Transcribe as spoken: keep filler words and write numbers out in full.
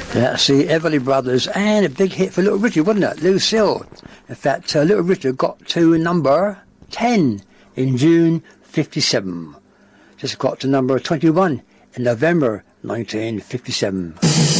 That's the Everly Brothers, and a big hit for Little Richard, wasn't it? Lucille. In fact, uh, Little Richard got to number ten in June fifty-seven. Just got to number twenty-one in November nineteen fifty-seven.